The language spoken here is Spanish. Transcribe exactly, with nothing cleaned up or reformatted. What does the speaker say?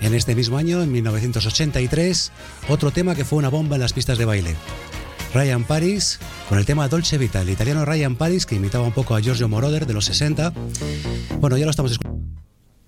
En este mismo año, en mil novecientos ochenta y tres, otro tema que fue una bomba en las pistas de baile. Ryan Paris, con el tema Dolce Vita, el italiano Ryan Paris, que imitaba un poco a Giorgio Moroder de los sesenta. Bueno, ya lo estamos escuchando.